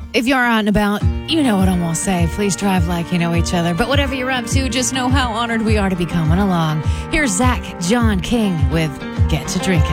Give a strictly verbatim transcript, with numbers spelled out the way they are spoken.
if you're out and about, you know what I'm going to say. Please drive like you know each other. But whatever you're up to, just know how honored we are to be coming along. Here's Zach John King with Get to Drinking.